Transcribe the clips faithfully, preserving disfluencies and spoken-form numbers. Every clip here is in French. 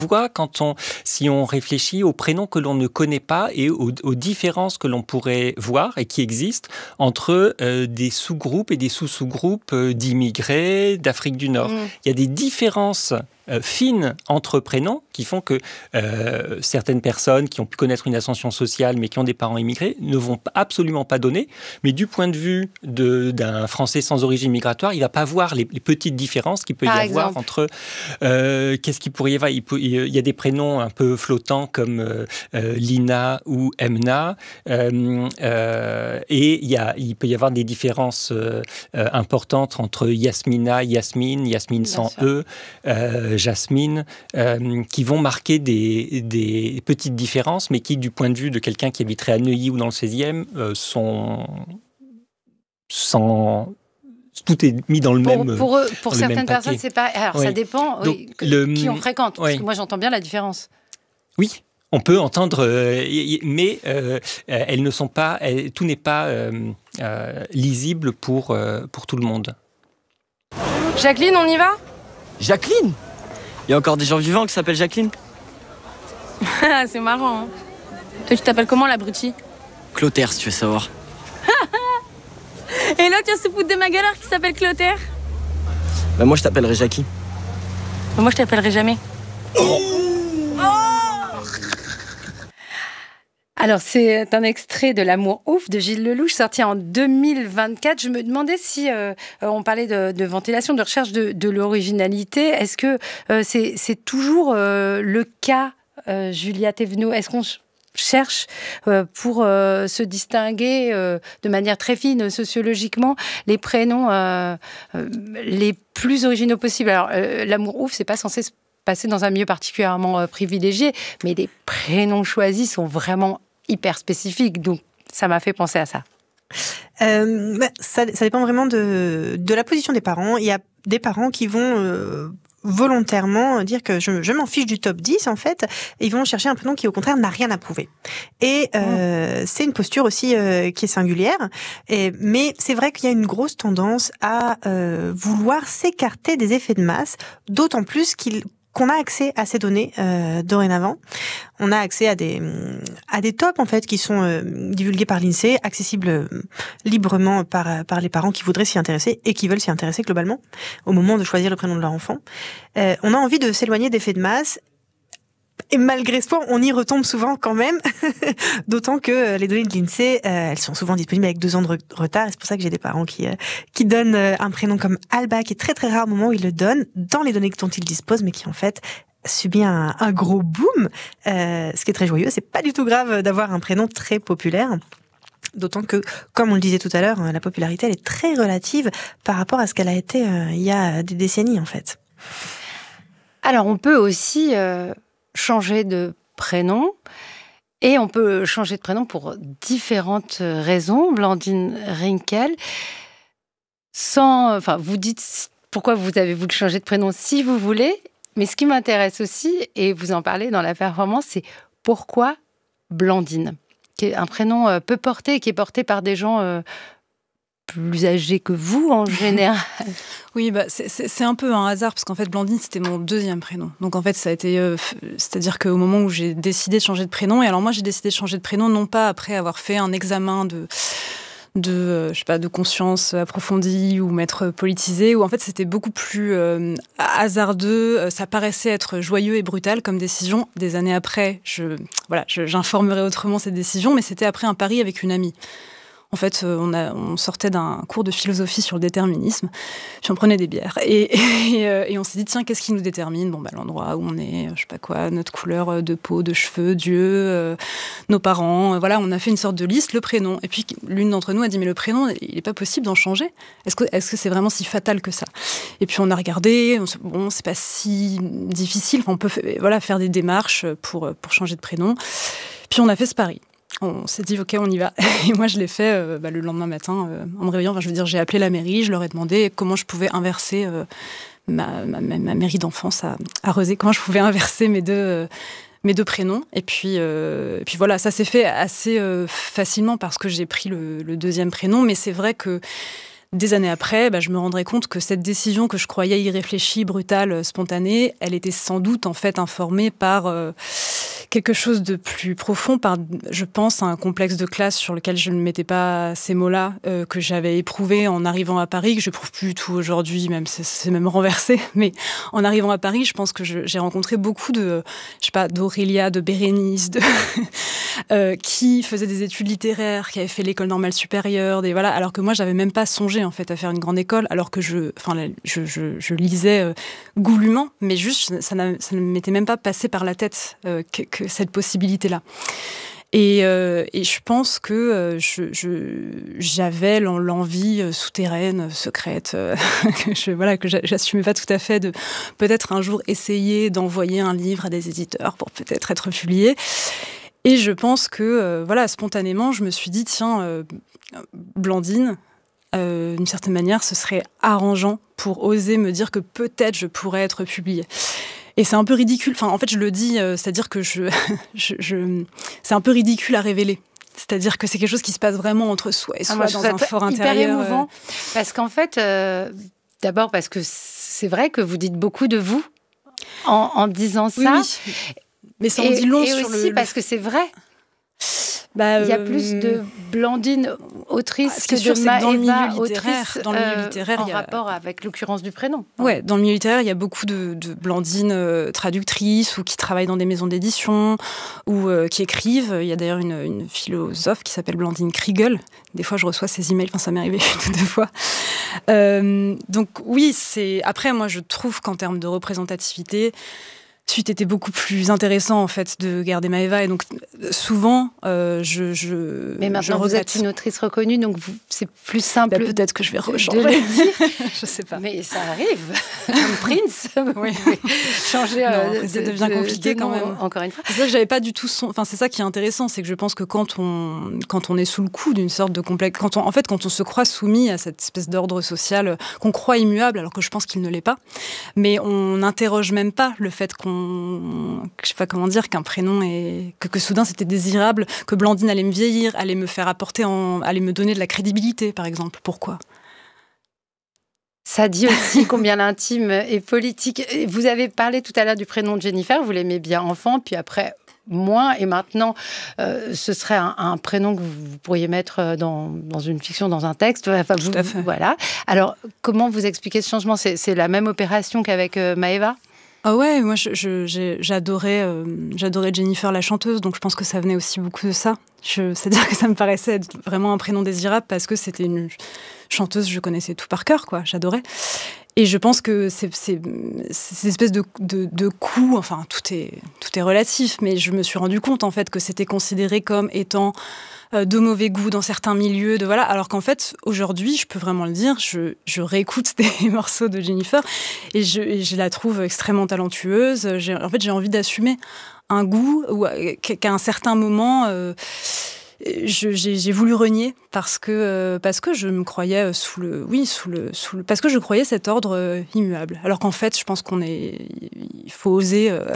voit quand on, si on réfléchit aux prénoms que l'on ne connaît pas et aux, aux différences que l'on pourrait voir et qui existent entre euh, des sous-groupes et des sous-sous-groupes euh, d'immigrés d'Afrique du Nord. Mmh. Il y a des différences euh, fines entre prénoms qui font que euh, certaines personnes qui ont pu connaître une ascension sociale mais qui ont des parents immigrés ne vont absolument pas donner. Mais du point de vue de, d'un Français sans origine migratoire, il ne va pas voir les, les petites différences qu'il peut Par y exemple. avoir entre... Euh, qu'est-ce qu'il pourrait y avoir il, peut, il y a des prénoms un peu flottants comme euh, euh, Lina ou Emna. Euh, euh, et il, y a, il peut y avoir des différences euh, euh, importantes entre Yasmina, Yasmine, Yasmine Bien sans sûr. E, euh, Jasmine, euh, qui vont marquer des, des petites différences, mais qui, du point de vue de quelqu'un qui habiterait à Neuilly ou dans le seizième, euh, sont sans... Tout est mis dans le pour, même Pour, eux, pour certaines personnes, c'est pas... Alors, oui. ça dépend Donc, oui, le, qui on fréquente, oui. parce que moi, j'entends bien la différence. Oui, on peut entendre, euh, mais euh, elles ne sont pas... Elles, tout n'est pas euh, euh, lisible pour, euh, pour tout le monde. Jacqueline, on y va ? Jacqueline ? Il y a encore des gens vivants qui s'appellent Jacqueline ? C'est marrant, hein. Toi, tu t'appelles comment, l'abruti ? Clotaire, si tu veux savoir. Et là, tu vas se foutre de ma gueule qui s'appelle Clotaire ? Bah moi, je t'appellerai Jackie. Bah moi, je t'appellerai jamais. Oh Alors, c'est un extrait de L'amour ouf de Gilles Lellouche, sorti en deux mille vingt-quatre. Je me demandais si euh, on parlait de, de ventilation, de recherche de, de l'originalité. Est-ce que euh, c'est, c'est toujours euh, le cas, euh, Julia Thévenot ? Est-ce qu'on cherche euh, pour euh, se distinguer euh, de manière très fine sociologiquement les prénoms euh, euh, les plus originaux possibles. Alors euh, l'amour ouf, c'est pas censé se passer dans un milieu particulièrement euh, privilégié, mais les prénoms choisis sont vraiment hyper spécifiques, donc ça m'a fait penser à ça. Euh, bah, ça, ça dépend vraiment de, de la position des parents. Il y a des parents qui vont euh, volontairement dire que je, je m'en fiche du top dix, en fait, et ils vont chercher un prénom qui, au contraire, n'a rien à prouver. Et euh, mmh. c'est une posture aussi euh, qui est singulière, et, mais c'est vrai qu'il y a une grosse tendance à euh, vouloir s'écarter des effets de masse, d'autant plus qu'il qu'on a accès à ces données euh, dorénavant. On a accès à des à des tops en fait qui sont euh, divulgués par l'INSEE, accessibles euh, librement par par les parents qui voudraient s'y intéresser et qui veulent s'y intéresser globalement au moment de choisir le prénom de leur enfant. Euh, on a envie de s'éloigner des faits de masse. Et malgré ce, on y retombe souvent quand même, d'autant que les données de l'INSEE, euh, elles sont souvent disponibles avec deux ans de re- retard. Et c'est pour ça que j'ai des parents qui euh, qui donnent un prénom comme Alba, qui est très très rare au moment où ils le donnent, dans les données dont ils disposent, mais qui en fait subit un, un gros boom. Euh, ce qui est très joyeux, c'est pas du tout grave d'avoir un prénom très populaire. D'autant que, comme on le disait tout à l'heure, la popularité elle est très relative par rapport à ce qu'elle a été euh, il y a des décennies en fait. Alors on peut aussi euh... changer de prénom, et on peut changer de prénom pour différentes raisons. Blandine Rinkel, sans, enfin, vous dites pourquoi vous avez voulu changer de prénom si vous voulez, mais ce qui m'intéresse aussi, et vous en parlez dans la performance, c'est pourquoi Blandine, qui est un prénom peu porté, qui est porté par des gens euh, plus âgés que vous en général. Oui, bah, c'est, c'est, c'est un peu un hasard, parce qu'en fait, Blandine, c'était mon deuxième prénom. Donc en fait, ça a été... Euh, f- c'est-à-dire qu'au moment où j'ai décidé de changer de prénom, et alors moi, j'ai décidé de changer de prénom, non pas après avoir fait un examen de... de euh, je sais pas, de conscience approfondie ou m'être politisée, où en fait, c'était beaucoup plus euh, hasardeux. Ça paraissait être joyeux et brutal comme décision. Des années après, je, voilà, je, j'informerai autrement cette décision, mais c'était après un pari avec une amie. En fait, on, a, on sortait d'un cours de philosophie sur le déterminisme, puis on prenait des bières. Et, et, et on s'est dit, tiens, qu'est-ce qui nous détermine ? Bon, bah, l'endroit où on est, je sais pas quoi, notre couleur de peau, de cheveux, Dieu, euh, nos parents. Euh, voilà, on a fait une sorte de liste, le prénom. Et puis, l'une d'entre nous a dit, mais le prénom, il n'est pas possible d'en changer ? Est-ce que, est-ce que c'est vraiment si fatal que ça ? Et puis, on a regardé, on se, bon, c'est pas si difficile. Enfin, on peut voilà, faire des démarches pour, pour changer de prénom. Puis, on a fait ce pari. On s'est dit, ok, on y va. Et moi, je l'ai fait euh, bah, le lendemain matin, euh, en me réveillant. Enfin, je veux dire, j'ai appelé la mairie, je leur ai demandé comment je pouvais inverser euh, ma, ma, ma mairie d'enfance à, à Rezé, comment je pouvais inverser mes deux, euh, mes deux prénoms. Et puis, euh, et puis voilà, ça s'est fait assez euh, facilement parce que j'ai pris le, le deuxième prénom. Mais c'est vrai que des années après, bah, je me rendrais compte que cette décision que je croyais irréfléchie, brutale, spontanée, elle était sans doute en fait informée par euh, quelque chose de plus profond, par, je pense, un complexe de classe sur lequel je ne mettais pas ces mots-là, euh, que j'avais éprouvé en arrivant à Paris, que je n'éprouve plus du tout aujourd'hui, même c'est, c'est même renversé. Mais en arrivant à Paris, je pense que je, j'ai rencontré beaucoup de, je sais pas, d'Aurélia, de Bérénice, de euh, qui faisaient des études littéraires, qui avaient fait l'école normale supérieure, des voilà, alors que moi, j'avais même pas songé en fait à faire une grande école, alors que je, enfin, je, je, je lisais euh, goulûment, mais juste ça, n'a, ça ne m'était même pas passé par la tête euh, que, que cette possibilité-là. Et, euh, et je pense que euh, je, je, j'avais l'envie euh, souterraine, secrète, euh, que, je, voilà, que j'assumais pas tout à fait, de peut-être un jour essayer d'envoyer un livre à des éditeurs pour peut-être être publié. Et je pense que, euh, voilà, spontanément, je me suis dit, tiens, euh, Blandine, euh, d'une certaine manière, ce serait arrangeant pour oser me dire que peut-être je pourrais être publiée. Et c'est un peu ridicule. Enfin, en fait, je le dis, euh, c'est-à-dire que je, je, je, c'est un peu ridicule à révéler. C'est-à-dire que c'est quelque chose qui se passe vraiment entre soi et soi, ah, moi, dans un fort intérieur. C'est hyper émouvant. Euh... Parce qu'en fait, euh, d'abord parce que c'est vrai que vous dites beaucoup de vous en, en disant ça. Oui, oui. Mais ça en dit long et sur aussi le... parce que c'est vrai. Bah, il y a plus de Blandine autrice ah, que sûr, de Maëva dans le milieu littéraire, autrice, dans le milieu littéraire, euh, en il y a... rapport avec l'occurrence du prénom. Ouais, dans le milieu littéraire, il y a beaucoup de, de Blandines euh, traductrices ou qui travaillent dans des maisons d'édition ou euh, qui écrivent. Il y a d'ailleurs une, une philosophe qui s'appelle Blandine Kriegel. Des fois, je reçois ses emails. Enfin, ça m'est arrivé une ou deux fois. Euh, donc oui, c'est. Après, moi, je trouve qu'en termes de représentativité, Suite était beaucoup plus intéressant en fait de garder Maëva, et donc souvent euh, je, je mais maintenant je vous êtes une autrice reconnue, donc vous, c'est plus simple. Bah, peut-être que je vais rechanger. De le dire. Je sais pas. Mais ça arrive. Comme Prince, oui. Changer. Non, euh, ça de, devient de, compliqué de quand nom, même. Encore une fois. C'est ça que j'avais pas du tout son. Enfin, c'est ça qui est intéressant, c'est que je pense que quand on quand on est sous le coup d'une sorte de complexe, quand on en fait quand on se croit soumis à cette espèce d'ordre social qu'on croit immuable, alors que je pense qu'il ne l'est pas, mais on n'interroge même pas le fait qu'on je sais pas comment dire, qu'un prénom est... Que, que soudain c'était désirable, que Blandine allait me vieillir, allait me faire apporter, en... allait me donner de la crédibilité, par exemple. Pourquoi ? Ça dit aussi combien l'intime est politique. Vous avez parlé tout à l'heure du prénom de Jennifer, vous l'aimez bien enfant, puis après moins, et maintenant euh, ce serait un, un prénom que vous pourriez mettre dans, dans une fiction, dans un texte. Enfin, vous, tout à fait. Voilà. Alors, comment vous expliquez ce changement ? c'est, c'est la même opération qu'avec euh, Maëva ? Ah ouais, moi je, je, j'ai, j'adorais, euh, j'adorais Jennifer la chanteuse, donc je pense que ça venait aussi beaucoup de ça. Je, c'est-à-dire que ça me paraissait être vraiment un prénom désirable parce que c'était une chanteuse, je connaissais tout par cœur, quoi, j'adorais. Et je pense que c'est, c'est, c'est cette espèce de, de, de coup, enfin tout est, tout est relatif, mais je me suis rendu compte en fait que c'était considéré comme étant de mauvais goût dans certains milieux, de voilà. Alors qu'en fait, aujourd'hui, je peux vraiment le dire, je, je réécoute des morceaux de Jennifer et je, et je la trouve extrêmement talentueuse. J'ai, en fait, j'ai envie d'assumer un goût ou qu'à un certain moment, euh, je, j'ai, j'ai voulu renier parce que euh, parce que je me croyais sous le, oui, sous le, sous le, parce que je croyais cet ordre euh, immuable. Alors qu'en fait, je pense qu'on est, il faut oser. Euh,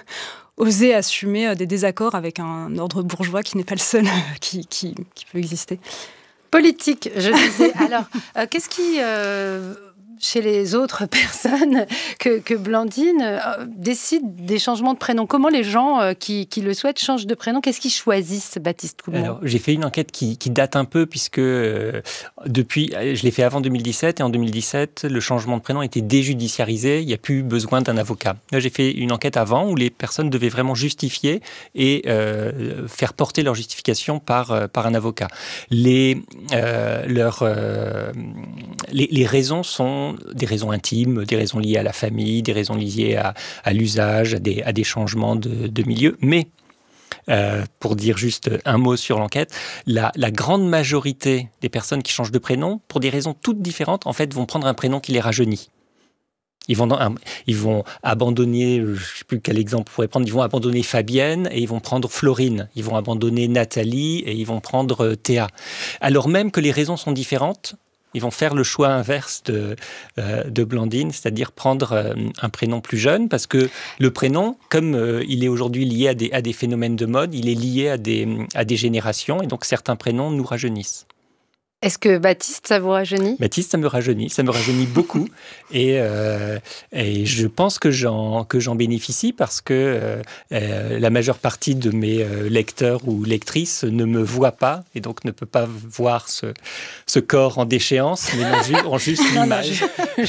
oser assumer des désaccords avec un ordre bourgeois qui n'est pas le seul qui, qui, qui peut exister. Politique, je disais. Alors, euh, qu'est-ce qui, euh, chez les autres personnes, que, que Blandine euh, décide des changements de prénom ? Comment les gens euh, qui, qui le souhaitent changent de prénom ? Qu'est-ce qu'ils choisissent, Baptiste Coulmont ? Alors, j'ai fait une enquête qui, qui date un peu, puisque euh, depuis, je l'ai fait avant deux mille dix-sept, et en deux mille dix-sept, le changement de prénom était déjudiciarisé, il n'y a plus besoin d'un avocat. Là, j'ai fait une enquête avant où les personnes devaient vraiment justifier et euh, faire porter leur justification par, euh, par un avocat. Les, euh, leurs, euh, les, les raisons sont des raisons intimes, des raisons liées à la famille, des raisons liées à, à l'usage, à des, à des changements de, de milieu. Mais, euh, pour dire juste un mot sur l'enquête, la, la grande majorité des personnes qui changent de prénom, pour des raisons toutes différentes, en fait, vont prendre un prénom qui les rajeunit. Ils vont, ils vont abandonner, je ne sais plus quel exemple on pourrait prendre, ils vont abandonner Fabienne et ils vont prendre Florine. Ils vont abandonner Nathalie et ils vont prendre Théa. Alors même que les raisons sont différentes, ils vont faire le choix inverse de, euh, de Blandine, c'est-à-dire prendre euh, un prénom plus jeune, parce que le prénom, comme euh, il est aujourd'hui lié à des, à des phénomènes de mode, il est lié à des, à des générations, et donc certains prénoms nous rajeunissent. Est-ce que Baptiste, ça vous rajeunit ? Baptiste, ça me rajeunit, ça me rajeunit beaucoup. Et, euh, et je pense que j'en, que j'en bénéficie parce que euh, euh, la majeure partie de mes euh, lecteurs ou lectrices ne me voient pas et donc ne peut pas voir ce, ce corps en déchéance, mais non, ju- en juste l'image,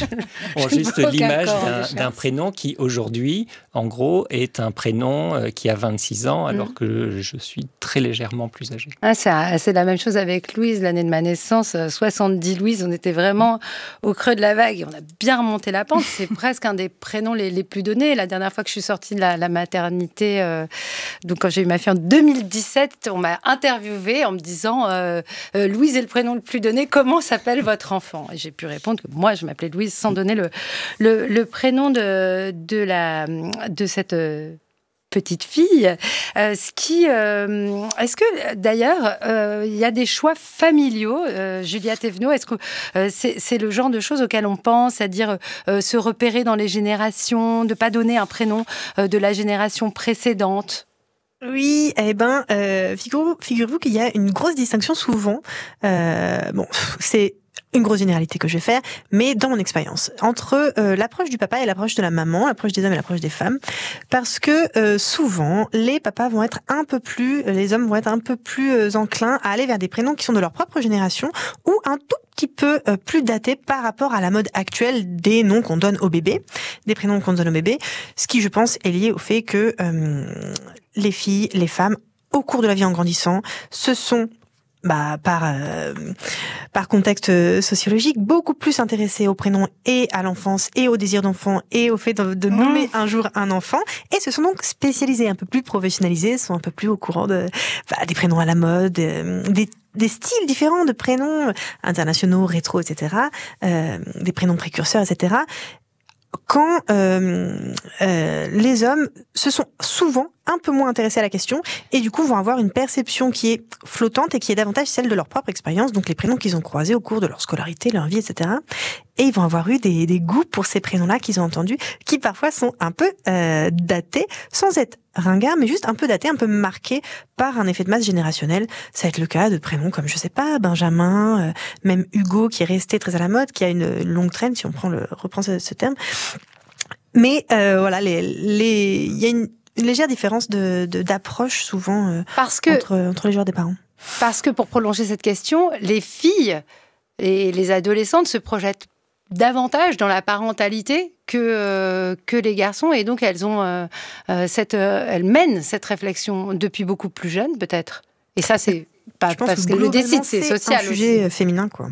en juste l'image d'un, d'un prénom qui aujourd'hui, en gros, est un prénom euh, qui a vingt-six ans alors mmh. que je suis très légèrement plus âgé. Ah, c'est, c'est la même chose avec Louise, l'année de ma naissance. soixante-dix Louise, on était vraiment au creux de la vague et on a bien remonté la pente. C'est presque un des prénoms les, les plus donnés. La dernière fois que je suis sortie de la, la maternité, euh, donc quand j'ai eu ma fille en deux mille dix-sept, on m'a interviewée en me disant euh, euh, Louise est le prénom le plus donné, comment s'appelle votre enfant ? Et j'ai pu répondre que moi je m'appelais Louise sans donner le, le, le prénom de, de, la, de cette... Euh, petite fille. Euh, ce qui, euh, est-ce que d'ailleurs euh, il y a des choix familiaux, euh, Julia Thévenot, est-ce que euh, c'est, c'est le genre de choses auxquelles on pense, c'est-à-dire euh, se repérer dans les générations, de pas donner un prénom euh, de la génération précédente? Oui, eh ben, euh, figurez-vous, figurez-vous qu'il y a une grosse distinction souvent. Euh, bon, c'est une grosse généralité que je vais faire, mais dans mon expérience, entre euh, l'approche du papa et l'approche de la maman, l'approche des hommes et l'approche des femmes, parce que euh, souvent, les papas vont être un peu plus, les hommes vont être un peu plus euh, enclins à aller vers des prénoms qui sont de leur propre génération ou un tout petit peu euh, plus datés par rapport à la mode actuelle des noms qu'on donne aux bébés, des prénoms qu'on donne aux bébés, ce qui, je pense, est lié au fait que euh, les filles, les femmes, au cours de la vie en grandissant, se sont Bah, par, euh, par contexte sociologique, beaucoup plus intéressés aux prénoms et à l'enfance et au désir d'enfant et au fait de, de nommer un jour un enfant, et se sont donc spécialisés, un peu plus professionnalisés, sont un peu plus au courant de, bah, des prénoms à la mode, euh, des, des styles différents de prénoms internationaux, rétro, et cetera, euh, des prénoms précurseurs, et cetera. Quand euh, euh, les hommes se sont souvent un peu moins intéressés à la question et du coup vont avoir une perception qui est flottante et qui est davantage celle de leur propre expérience, donc les prénoms qu'ils ont croisés au cours de leur scolarité, leur vie, et cetera. Et ils vont avoir eu des, des goûts pour ces prénoms-là qu'ils ont entendus, qui parfois sont un peu euh, datés, sans être ringards, mais juste un peu datés, un peu marqués par un effet de masse générationnel. Ça va être le cas de prénoms comme, je sais pas, Benjamin, euh, même Hugo, qui est resté très à la mode, qui a une, une longue traîne, si on prend le, reprend ce, ce terme. Mais euh, voilà, les, les, il y a une, une légère différence de, de, d'approche souvent euh, Parce que, entre, entre les joueurs des parents. Parce que pour prolonger cette question, les filles et les adolescentes se projettent davantage dans la parentalité que, euh, que les garçons, et donc elles ont euh, euh, cette, euh, elles mènent cette réflexion depuis beaucoup plus jeune peut-être. Et ça c'est pas parce qu'elles le décident, c'est, c'est social. C'est un sujet aussi. féminin, quoi.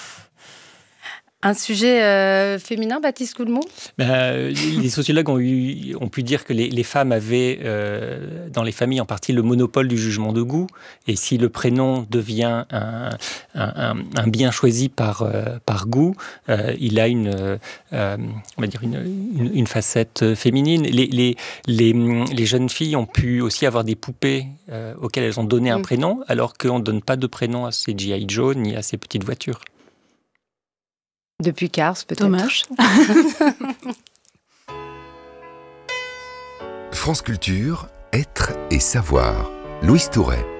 Un sujet euh, féminin, Baptiste Coudemont ? Ben, les sociologues ont, eu, ont pu dire que les, les femmes avaient, euh, dans les familles en partie, le monopole du jugement de goût. Et si le prénom devient un, un, un bien choisi par, euh, par goût, euh, il a une, euh, on va dire une, une, une facette féminine. Les, les, les, les jeunes filles ont pu aussi avoir des poupées euh, auxquelles elles ont donné un mmh. prénom, alors qu'on ne donne pas de prénom à ces G I. Joe ni à ces petites voitures. Depuis Cars, peut-être. Dommage. France Culture, être et savoir. Louise Touret.